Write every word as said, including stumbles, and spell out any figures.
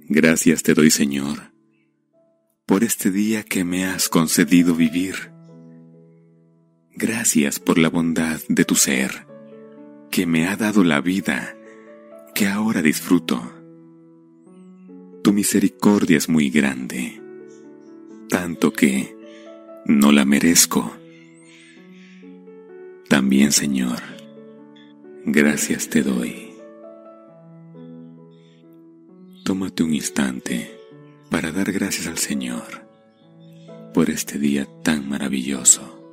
Gracias te doy, Señor, por este día que me has concedido vivir. Gracias por la bondad de tu ser, que me ha dado la vida que ahora disfruto. Tu misericordia es muy grande, tanto que no la merezco. También, Señor, gracias te doy. Tómate un instante para dar gracias al Señor por este día tan maravilloso.